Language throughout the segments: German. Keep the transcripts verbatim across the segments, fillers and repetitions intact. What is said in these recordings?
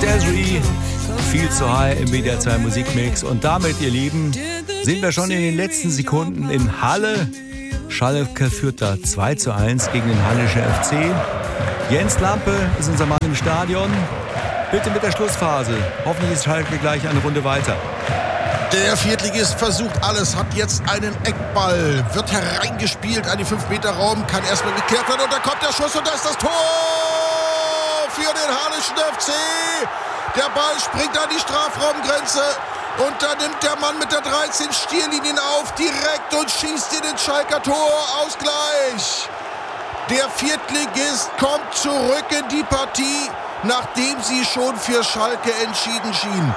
Desiree, viel zu high im W D R zwei Musikmix. Und damit, ihr Lieben, sind wir schon in den letzten Sekunden in Halle. Schalke führt da zwei zu eins gegen den Hallische F C. Jens Lampe ist unser Mann im Stadion. Bitte mit der Schlussphase. Hoffentlich ist Schalke gleich eine Runde weiter. Der Viertligist versucht alles, hat jetzt einen Eckball, wird hereingespielt an die fünf Meter Raum, kann erstmal geklärt werden und da kommt der Schuss und da ist das Tor für den Hallischen F C. Der Ball springt an die Strafraumgrenze und da nimmt der Mann mit der dreizehn Stierlinien auf direkt und schießt in den Schalker Torausgleich. Der Viertligist kommt zurück in die Partie, nachdem sie schon für Schalke entschieden schien.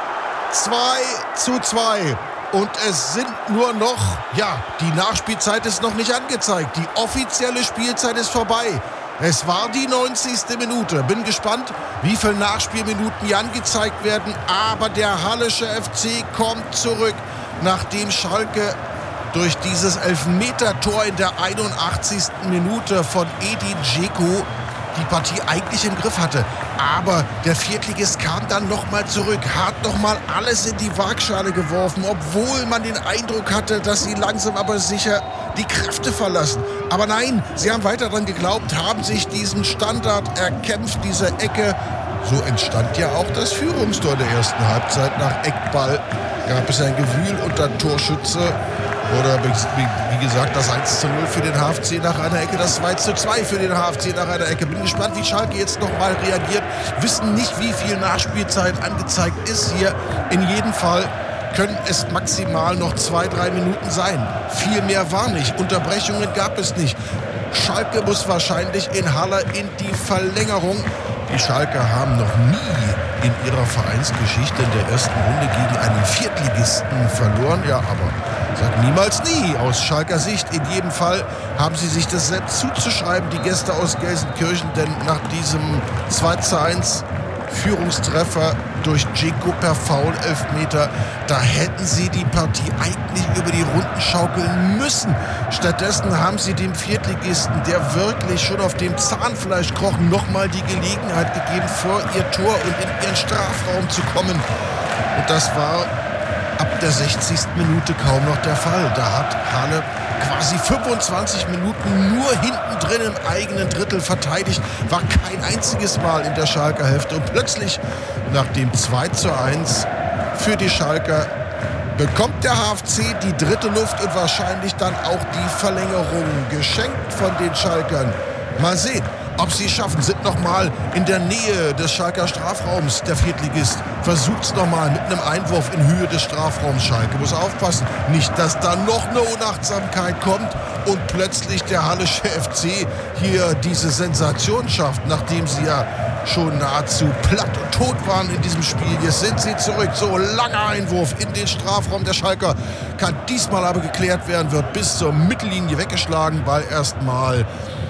zwei zu zwei und es sind nur noch, ja, die Nachspielzeit ist noch nicht angezeigt. Die offizielle Spielzeit ist vorbei. Es war die neunzigste Minute. Bin gespannt, wie viele Nachspielminuten hier angezeigt werden. Aber der Hallische F C kommt zurück, nachdem Schalke durch dieses Elfmeter-Tor in der einundachtzigsten Minute von Edin Dzeko die Partie eigentlich im Griff hatte. Aber der Viertligist kam dann nochmal zurück, hat nochmal alles in die Waagschale geworfen, obwohl man den Eindruck hatte, dass sie langsam aber sicher die Kräfte verlassen. Aber nein, sie haben weiter daran geglaubt, haben sich diesen Standard erkämpft, diese Ecke. So entstand ja auch das Führungstor der ersten Halbzeit. Nach Eckball gab es ein Gewühl und der Torschütze oder wie gesagt das eins zu null für den H F C nach einer Ecke, das zwei zu zwei für den H F C nach einer Ecke. Bin gespannt, wie Schalke jetzt nochmal reagiert. Wissen nicht, wie viel Nachspielzeit angezeigt ist hier. In jedem Fall können es maximal noch zwei, drei Minuten sein. Viel mehr war nicht. Unterbrechungen gab es nicht. Schalke muss wahrscheinlich in Halle in die Verlängerung. Die Schalker haben noch nie in ihrer Vereinsgeschichte in der ersten Runde gegen einen Viertligisten verloren. Ja, aber sag niemals nie aus Schalker Sicht. In jedem Fall haben sie sich das selbst zuzuschreiben, die Gäste aus Gelsenkirchen. Denn nach diesem zwei zu eins Führungstreffer durch Dzeko per Foul-Elfmeter, da hätten sie die Partie eigentlich über die Runden schaukeln müssen. Stattdessen haben sie dem Viertligisten, der wirklich schon auf dem Zahnfleisch kroch, nochmal die Gelegenheit gegeben, vor ihr Tor und in ihren Strafraum zu kommen. Und das war ab der sechzigsten Minute kaum noch der Fall. Da hat Halle quasi fünfundzwanzig Minuten nur hinten drin im eigenen Drittel verteidigt, war kein einziges Mal in der Schalker Hälfte. Und plötzlich, nach dem zwei zu eins für die Schalker, bekommt der H F C die dritte Luft und wahrscheinlich dann auch die Verlängerung geschenkt von den Schalkern. Mal sehen, ob sie es schaffen. Sind nochmal in der Nähe des Schalker Strafraums. Der Viertligist versucht es nochmal mit einem Einwurf in Höhe des Strafraums. Schalke muss aufpassen, nicht, dass da noch eine Unachtsamkeit kommt und plötzlich der Hallische F C hier diese Sensation schafft, nachdem sie ja schon nahezu platt und tot waren in diesem Spiel. Jetzt sind sie zurück. So, langer Einwurf in den Strafraum der Schalker. Kann diesmal aber geklärt werden, wird bis zur Mittellinie weggeschlagen. Ball erstmal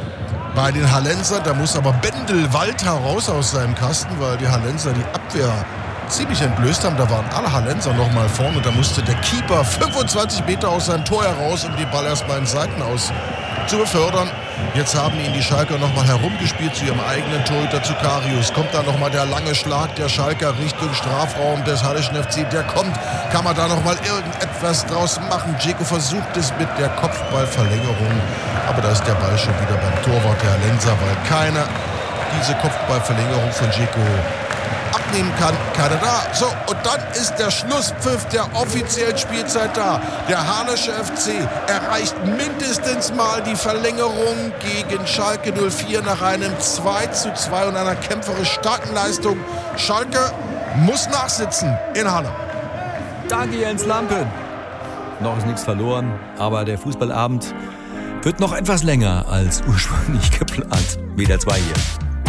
bei den Hallensern. Da muss aber Bendel Walter raus aus seinem Kasten, weil die Hallenser die Abwehr ziemlich entblößt haben. Da waren alle Hallenser noch mal vorne. Da musste der Keeper fünfundzwanzig Meter aus seinem Tor heraus, um den Ball erstmal in Seitenaus zu befördern. Jetzt haben ihn die Schalker noch mal herumgespielt zu ihrem eigenen Torhüter, zu Karius. Kommt da noch mal der lange Schlag der Schalker Richtung Strafraum des Hallischen F C. Der kommt. Kann man da noch mal irgendetwas draus machen? Dzeko versucht es mit der Kopfballverlängerung. Aber da ist der Ball schon wieder beim Torwart der Hallenser, weil keiner diese Kopfballverlängerung von Dzeko abnehmen kann. Keiner da. So, und dann ist der Schlusspfiff der offiziellen Spielzeit da. Der Hallische F C erreicht mindestens mal die Verlängerung gegen Schalke null vier nach einem zwei zu zwei und einer kämpferisch starken Leistung. Schalke muss nachsitzen in Halle. Danke, Jens Lampe. Noch ist nichts verloren, aber der Fußballabend wird noch etwas länger als ursprünglich geplant. W D R zwei hier.